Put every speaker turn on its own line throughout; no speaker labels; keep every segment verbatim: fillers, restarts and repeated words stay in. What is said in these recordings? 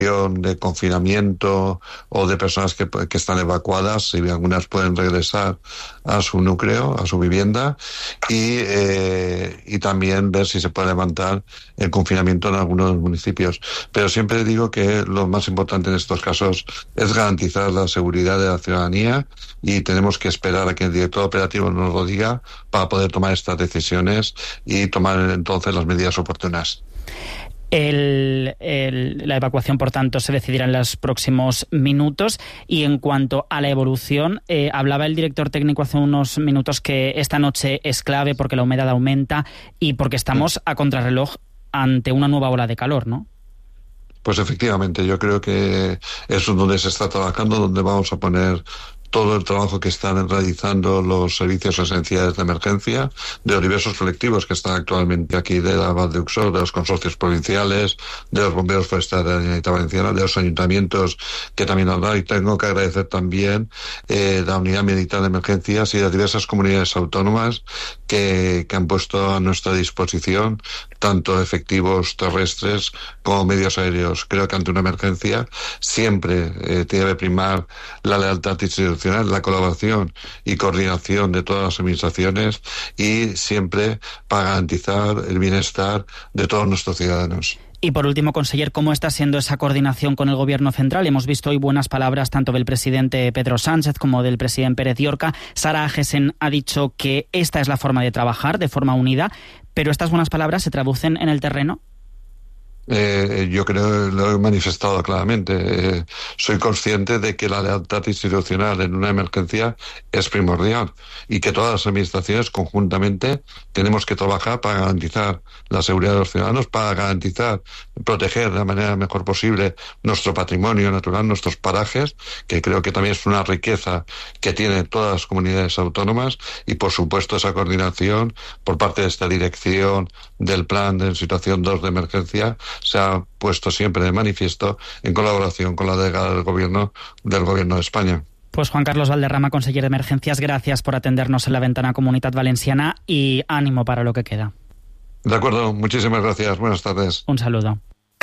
de confinamiento o de personas que, que están evacuadas, y algunas pueden regresar a su núcleo, a su vivienda, y, eh, y también ver si se puede levantar el confinamiento en algunos municipios. Pero siempre digo que lo más importante en estos casos es garantizar la seguridad de la ciudadanía, y tenemos que esperar a que el director operativo nos lo diga para poder tomar estas decisiones y tomar entonces las medidas oportunas.
El, el, la evacuación, por tanto, se decidirá en los próximos minutos. Y en cuanto a la evolución, eh, hablaba el director técnico hace unos minutos que esta noche es clave porque la humedad aumenta y porque estamos a contrarreloj ante una nueva ola de calor, ¿no?
Pues efectivamente, yo creo que eso es donde se está trabajando, donde vamos a poner todo el trabajo que están realizando los servicios esenciales de emergencia de los diversos colectivos que están actualmente aquí, de la Val d'Uixó, de los consorcios provinciales, de los bomberos forestales de la Generalitat Valenciana, de los ayuntamientos que también han dado, y tengo que agradecer también eh, la Unidad Militar de Emergencias y las diversas comunidades autónomas que, que han puesto a nuestra disposición tanto efectivos terrestres como medios aéreos. Creo que ante una emergencia siempre eh, tiene que primar la lealtad institucional, la colaboración y coordinación de todas las administraciones, y siempre para garantizar el bienestar de todos nuestros ciudadanos.
Y por último, conseller, ¿cómo está siendo esa coordinación con el Gobierno central? Hemos visto hoy buenas palabras tanto del presidente Pedro Sánchez como del presidente Pérez Llorca. Sara Agesen ha dicho que esta es la forma de trabajar, de forma unida, pero estas buenas palabras se traducen en el terreno.
Eh, yo creo que lo he manifestado claramente. Eh, soy consciente de que la lealtad institucional en una emergencia es primordial, y que todas las administraciones conjuntamente tenemos que trabajar para garantizar la seguridad de los ciudadanos, para garantizar, proteger de la manera mejor posible nuestro patrimonio natural, nuestros parajes, que creo que también es una riqueza que tienen todas las comunidades autónomas, y por supuesto esa coordinación por parte de esta dirección del plan de situación dos de emergencia se ha puesto siempre de manifiesto en colaboración con la delegada del Gobierno del Gobierno de España.
Pues Juan Carlos Valderrama, conseller de Emergencias, gracias por atendernos en la Ventana Comunitat Valenciana y ánimo para lo que queda.
De acuerdo, muchísimas gracias. Buenas tardes.
Un saludo.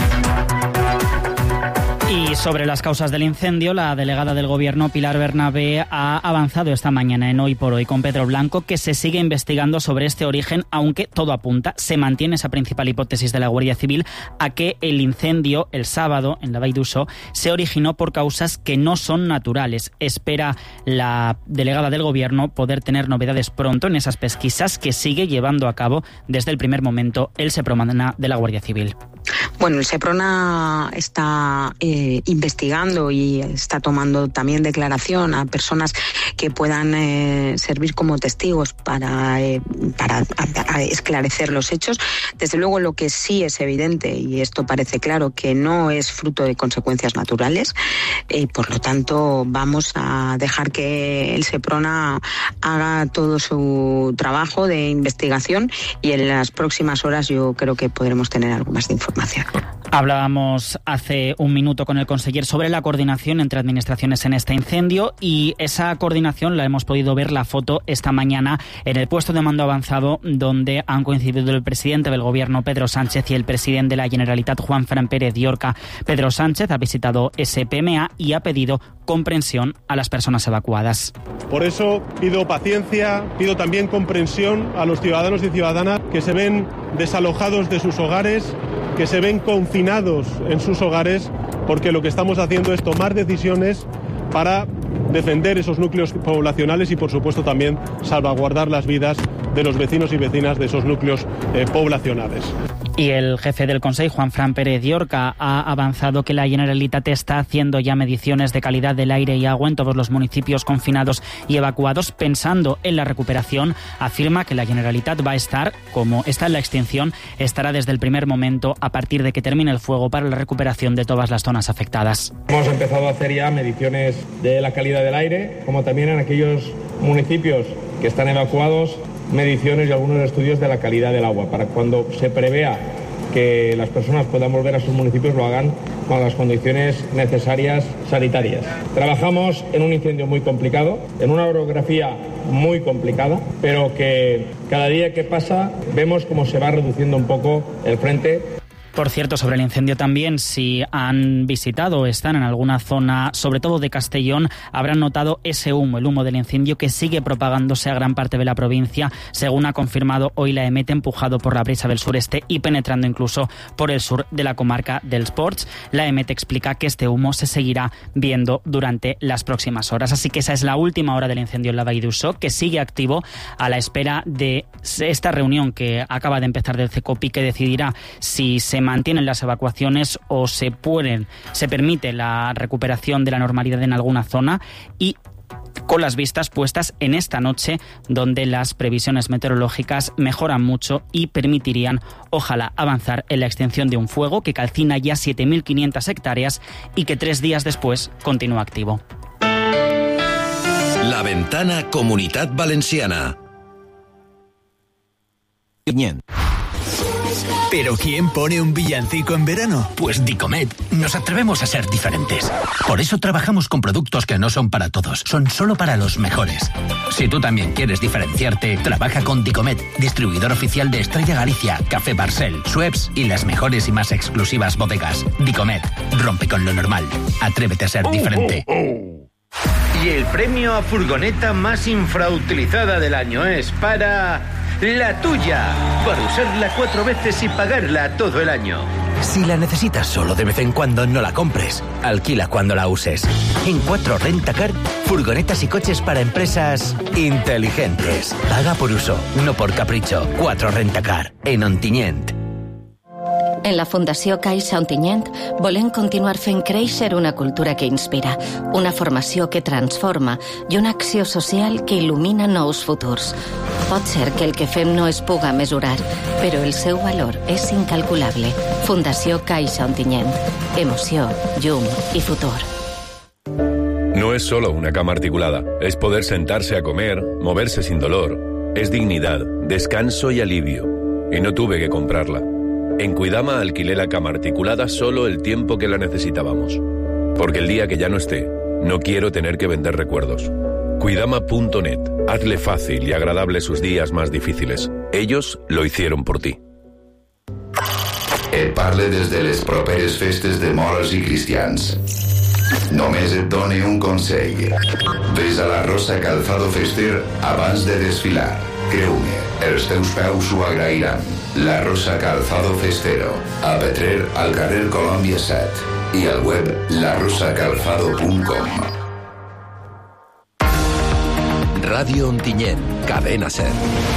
Y sobre las causas del incendio, la delegada del Gobierno, Pilar Bernabé, ha avanzado esta mañana en Hoy por Hoy con Pedro Blanco que se sigue investigando sobre este origen, aunque todo apunta, se mantiene esa principal hipótesis de la Guardia Civil, a que el incendio el sábado en la Vall d'Uixó se originó por causas que no son naturales. Espera la delegada del Gobierno poder tener novedades pronto en esas pesquisas que sigue llevando a cabo desde el primer momento el SEPRONA de la Guardia Civil.
Bueno, el SEPRONA está eh, investigando y está tomando también declaración a personas que puedan eh, servir como testigos para, eh, para a, a esclarecer los hechos. Desde luego, lo que sí es evidente, y esto parece claro, que no es fruto de consecuencias naturales. Eh, por lo tanto, vamos a dejar que el SEPRONA haga todo su trabajo de investigación, y en las próximas horas yo creo que podremos tener algo más de información.
Hablábamos hace un minuto con el conseller sobre la coordinación entre administraciones en este incendio, y esa coordinación la hemos podido ver la foto esta mañana en el puesto de mando avanzado, donde han coincidido el presidente del Gobierno, Pedro Sánchez, y el presidente de la Generalitat, Juanfran Pérez Llorca. Pedro Sánchez ha visitado ese P M A y ha pedido comprensión a las personas evacuadas.
Por eso pido paciencia, pido también comprensión a los ciudadanos y ciudadanas que se ven desalojados de sus hogares, que se ven confinados en sus hogares, porque lo que estamos haciendo es tomar decisiones para defender esos núcleos poblacionales y, por supuesto, también salvaguardar las vidas de los vecinos y vecinas de esos núcleos eh, poblacionales.
Y el jefe del Consejo, Juanfran Pérez Llorca, ha avanzado que la Generalitat está haciendo ya mediciones de calidad del aire y agua en todos los municipios confinados y evacuados. Pensando en la recuperación, afirma que la Generalitat va a estar, como está en la extinción, estará desde el primer momento a partir de que termine el fuego para la recuperación de todas las zonas afectadas.
Hemos empezado a hacer ya mediciones de la calidad del aire, como también en aquellos municipios que están evacuados, mediciones y algunos estudios de la calidad del agua, para cuando se prevea que las personas puedan volver a sus municipios lo hagan con las condiciones necesarias sanitarias. Trabajamos en un incendio muy complicado, en una orografía muy complicada, pero que cada día que pasa vemos cómo se va reduciendo un poco el frente.
Por cierto, sobre el incendio también, si han visitado o están en alguna zona, sobre todo de Castellón, habrán notado ese humo, el humo del incendio que sigue propagándose a gran parte de la provincia, según ha confirmado hoy la EMET, empujado por la brecha del sureste y penetrando incluso por el sur de la comarca del Ports. La EMET explica que este humo se seguirá viendo durante las próximas horas. Así que esa es la última hora del incendio en la Vall d'Uixó, que sigue activo a la espera de esta reunión que acaba de empezar del CECOPI, que decidirá si se mantienen las evacuaciones o se pueden, se permite la recuperación de la normalidad en alguna zona, y con las vistas puestas en esta noche, donde las previsiones meteorológicas mejoran mucho y permitirían, ojalá, avanzar en la extinción de un fuego que calcina ya siete mil quinientas hectáreas y que tres días después continúa activo.
La Ventana Comunitat Valenciana.
¿Pero quién pone un villancico en verano?
Pues Dicomet. Nos atrevemos a ser diferentes. Por eso trabajamos con productos que no son para todos, son solo para los mejores. Si tú también quieres diferenciarte, trabaja con Dicomet, distribuidor oficial de Estrella Galicia, Café Barcel, Schweppes y las mejores y más exclusivas bodegas. Dicomet, rompe con lo normal. Atrévete a ser diferente.
Oh, oh, oh. Y el premio a furgoneta más infrautilizada del año es para... La Tuya, para usarla cuatro veces y pagarla todo el año.
Si la necesitas solo de vez en cuando, no la compres. Alquila cuando la uses. En cuatro Rentacar, furgonetas y coches para empresas inteligentes. Paga por uso, no por capricho. cuatro Rentacar, en Ontinyent.
En la Fundació Caixa Ontinyent volem continuar fent créixer una cultura que inspira, una formació que transforma i una acció social que il·lumina nous futurs. Pot ser que el que fem no es puga mesurar, però el seu valor és incalculable. Fundació Caixa Ontinyent. Emoció, llum i futur.
No es solo una cama articulada, es poder sentarse a comer, moverse sin dolor. Es dignidad, descanso y alivio. Y no tuve que comprarla. En Cuidama alquilé la cama articulada solo el tiempo que la necesitábamos. Porque el día que ya no esté, no quiero tener que vender recuerdos. Cuidama punto net. Hazle fácil y agradable sus días más difíciles. Ellos lo hicieron por ti.
Et parle des de les properes festes de moros i cristians. Només et done un consell. Ves a la Rosa Calzado Fester abans de desfilar. Creu-me, els teus peus ho agrairan. La Rosa Calzado Festero, a Petrer, al carrer Colòmbia set, i al web la rosa calzado punt com.
Ràdio Ontinyent, Cadena Ser.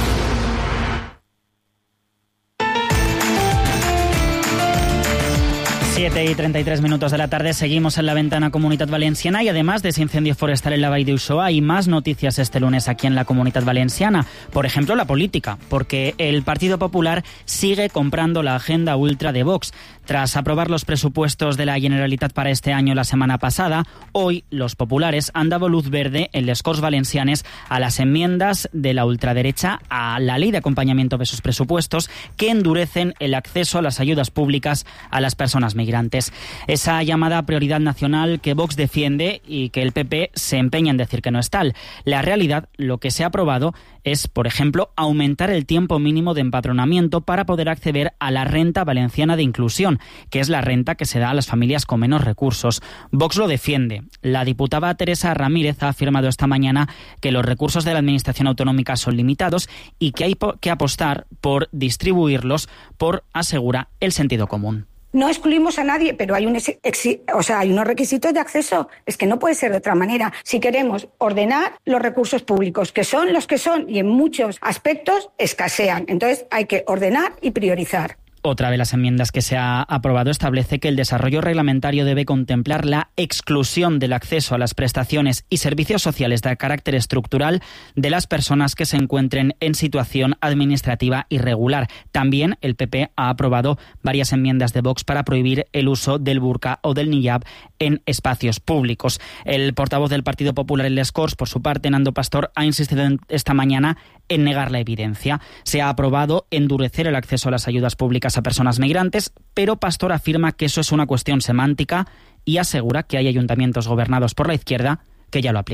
siete y treinta y tres minutos de la tarde, seguimos en la Ventana Comunitat Valenciana y además de ese incendio forestal en la Vall d'Uixó hay más noticias este lunes aquí en la Comunitat Valenciana. Por ejemplo, la política, porque el Partido Popular sigue comprando la agenda ultra de Vox. Tras aprobar los presupuestos de la Generalitat para este año la semana pasada, hoy los populares han dado luz verde en les Corts Valencianes a las enmiendas de la ultraderecha a la ley de acompañamiento de sus presupuestos que endurecen el acceso a las ayudas públicas a las personas migrantes. Esa llamada prioridad nacional que Vox defiende y que el P P se empeña en decir que no es tal. La realidad, lo que se ha aprobado es, por ejemplo, aumentar el tiempo mínimo de empadronamiento para poder acceder a la renta valenciana de inclusión, que es la renta que se da a las familias con menos recursos. Vox lo defiende. La diputada Teresa Ramírez ha afirmado esta mañana que los recursos de la Administración Autonómica son limitados y que hay que apostar por distribuirlos por, asegura, el sentido común.
No excluimos a nadie, pero hay, un exi- o sea, hay unos requisitos de acceso. Es que no puede ser de otra manera. Si queremos ordenar los recursos públicos, que son los que son y en muchos aspectos escasean, entonces hay que ordenar y priorizar.
Otra de las enmiendas que se ha aprobado establece que el desarrollo reglamentario debe contemplar la exclusión del acceso a las prestaciones y servicios sociales de carácter estructural de las personas que se encuentren en situación administrativa irregular. También el P P ha aprobado varias enmiendas de Vox para prohibir el uso del burka o del niqab en espacios públicos. El portavoz del Partido Popular en les Corts, por su parte, Nando Pastor, ha insistido esta mañana en negar la evidencia. Se ha aprobado endurecer el acceso a las ayudas públicas a personas migrantes, pero Pastor afirma que eso es una cuestión semántica y asegura que hay ayuntamientos gobernados por la izquierda que ya lo aplican.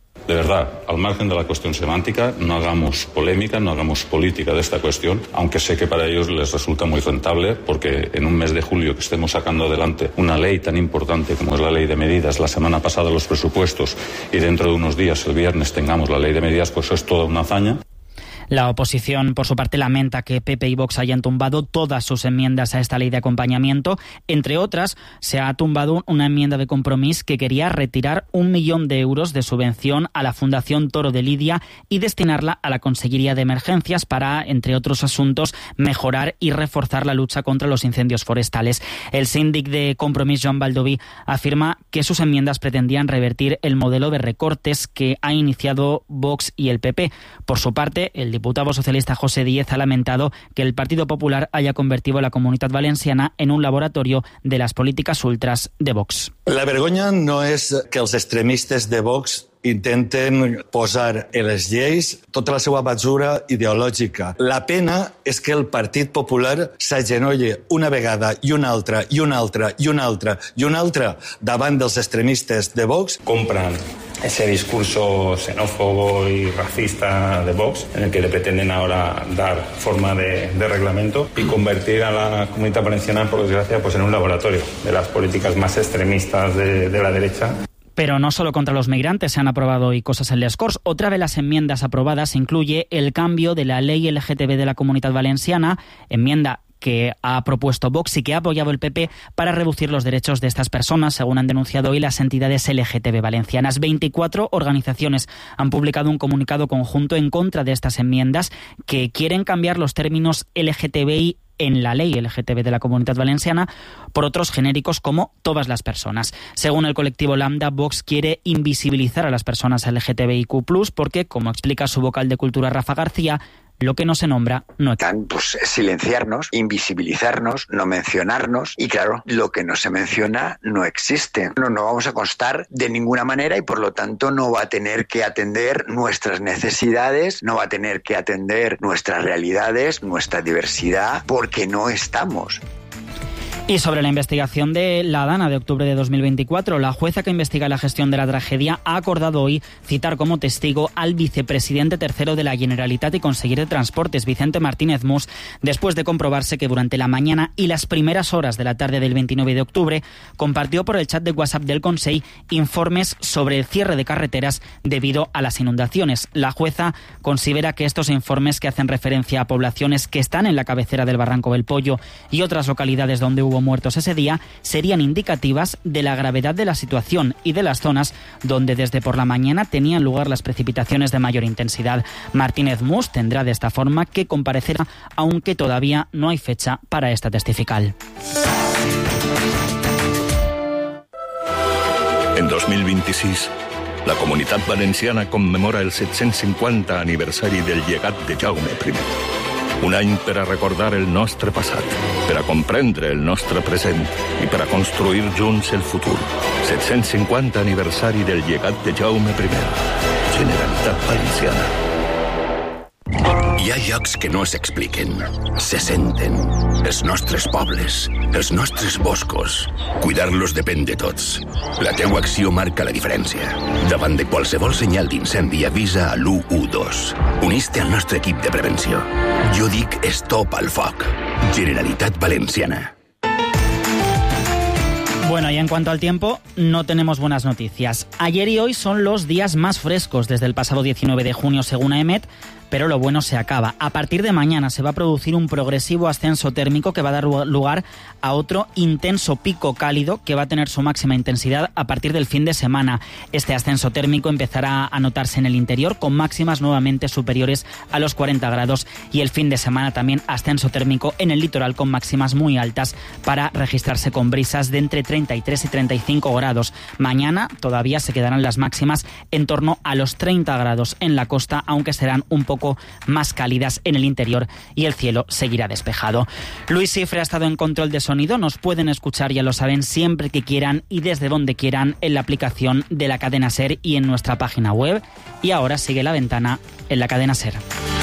De verdad, al margen de la cuestión semántica, no hagamos polémica, no hagamos política de esta cuestión, aunque sé que para ellos les resulta muy rentable, porque en un mes de julio que estemos sacando adelante una ley tan importante como es la ley de medidas, la semana pasada los presupuestos y dentro de unos días, el viernes, tengamos la ley de medidas, pues eso es toda una hazaña.
La oposición, por su parte, lamenta que P P y Vox hayan tumbado todas sus enmiendas a esta ley de acompañamiento. Entre otras, se ha tumbado una enmienda de Compromís que quería retirar un millón de euros de subvención a la Fundación Toro de Lidia y destinarla a la Consellería de Emergencias para, entre otros asuntos, mejorar y reforzar la lucha contra los incendios forestales. El síndic de Compromís, Joan Baldoví, afirma que sus enmiendas pretendían revertir el modelo de recortes que ha iniciado Vox y el P P. Por su parte, el diputado socialista José Díez ha lamentado que el Partido Popular haya convertido a la Comunitat Valenciana en un laboratorio de las políticas ultras de Vox.
La vergonya no és que els extremistes de Vox intenten posar en les lleis tota la seva basura ideològica. La pena és que el Partit Popular s'agenolle una vegada i una altra i una altra i una altra i una altra davant dels extremistes de Vox.
Compran ese discurso xenófobo y racista de Vox, en el que le pretenden ahora dar forma de, de reglamento y convertir a la Comunitat Valenciana, por desgracia, pues en un laboratorio de las políticas más extremistas de, de la derecha.
Pero no solo contra los migrantes se han aprobado hoy cosas en les Corts. Otra de las enmiendas aprobadas incluye el cambio de la ley L G T B de la Comunitat Valenciana, enmienda que ha propuesto Vox y que ha apoyado el P P para reducir los derechos de estas personas, según han denunciado hoy las entidades L G T B valencianas. veinticuatro organizaciones han publicado un comunicado conjunto en contra de estas enmiendas que quieren cambiar los términos L G T B I en la ley L G T B de la Comunitat Valenciana por otros genéricos como todas las personas. Según el colectivo Lambda, Vox quiere invisibilizar a las personas L G T B I Q plus, porque, como explica su vocal de Cultura, Rafa García, lo que no se nombra no existe.
Pues silenciarnos, invisibilizarnos, no mencionarnos y claro, lo que no se menciona no existe. No, no vamos a constar de ninguna manera y por lo tanto no va a tener que atender nuestras necesidades, no va a tener que atender nuestras realidades, nuestra diversidad, porque no estamos.
Y sobre la investigación de la Dana de octubre de dos mil veinticuatro, la jueza que investiga la gestión de la tragedia ha acordado hoy citar como testigo al vicepresidente tercero de la Generalitat y conseguir de Transportes, Vicente Martínez Mus, después de comprobarse que durante la mañana y las primeras horas de la tarde del veintinueve de octubre compartió por el chat de WhatsApp del Consell informes sobre el cierre de carreteras debido a las inundaciones. La jueza considera que estos informes, que hacen referencia a poblaciones que están en la cabecera del Barranco del Pollo y otras localidades donde hubo muertos ese día, serían indicativas de la gravedad de la situación y de las zonas donde desde por la mañana tenían lugar las precipitaciones de mayor intensidad. Martínez Mus tendrá de esta forma que comparecer, aunque todavía no hay fecha para esta testifical.
En dos mil veintiséis, la Comunitat Valenciana commemora el set-cents cinquanta aniversari del llegat de Jaume primer. Un any per a recordar el nostre passat, per a comprendre el nostre present i per a construir junts el futur. set-cents cinquanta aniversari del llegat de Jaume primer. Generalitat Valenciana.
Hi ha llocs que no s'expliquen, se senten. Els nostres pobles, els nostres boscos. Cuidar-los depèn de tots. La teua acció marca la diferència. Davant de qualsevol senyal d'incendi, avisa a l'u u dos. Unís-te al nostre equip de prevenció. Jo dic stop al foc. Generalitat Valenciana.
Bueno, y en cuanto al tiempo, no tenemos buenas noticias. Ayer y hoy son los días más frescos desde el pasado diecinueve de junio, según A E M E T, pero lo bueno se acaba. A partir de mañana se va a producir un progresivo ascenso térmico que va a dar lugar a otro intenso pico cálido que va a tener su máxima intensidad a partir del fin de semana. Este ascenso térmico empezará a notarse en el interior con máximas nuevamente superiores a los cuarenta grados y el fin de semana también ascenso térmico en el litoral con máximas muy altas para registrarse con brisas de entre treinta y tres y treinta y cinco grados. Mañana todavía se quedarán las máximas en torno a los treinta grados en la costa, aunque serán un poco más cálidas en el interior y el cielo seguirá despejado. Luis Cifre ha estado en control de sonido. Nos pueden escuchar, ya lo saben, siempre que quieran y desde donde quieran en la aplicación de la cadena SER y en nuestra página web. Y ahora sigue La Ventana en la cadena SER.